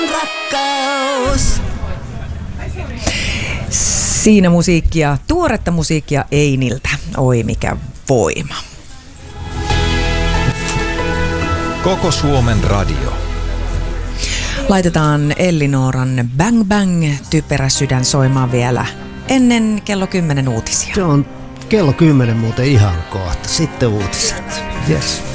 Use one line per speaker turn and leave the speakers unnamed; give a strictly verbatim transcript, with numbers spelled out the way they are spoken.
Rakkaus.
Siinä musiikkia, tuoretta musiikkia Einiltä. Oi mikä voima.
Koko Suomen radio.
Laitetaan Ellinooran Bang Bang typerä sydän soimaan vielä ennen kello kymmenen uutisia.
Se on kello kymmenen muuten ihan kohta. Sitten uutiset. Yes.